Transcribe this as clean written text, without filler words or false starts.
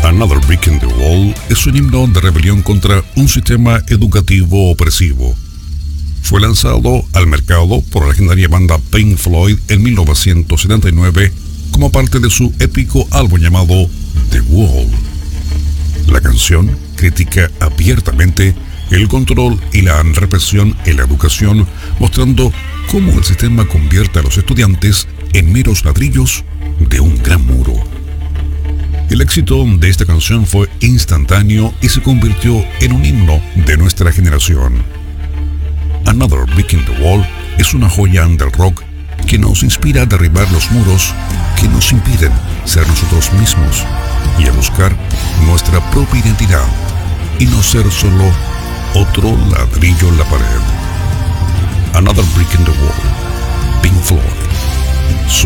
Another Brick in the Wall es un himno de rebelión contra un sistema educativo opresivo. Fue lanzado al mercado por la legendaria banda Pink Floyd en 1979 como parte de su épico álbum llamado The Wall. La canción critica abiertamente el control y la represión en la educación, mostrando cómo el sistema convierte a los estudiantes en meros ladrillos de un gran muro. El éxito de esta canción fue instantáneo y se convirtió en un himno de nuestra generación. Another Brick in the Wall es una joya del rock que nos inspira a derribar los muros que nos impiden ser nosotros mismos y a buscar nuestra propia identidad y no ser solo otro ladrillo en la pared. Another Brick in the Wall, Pink Floyd.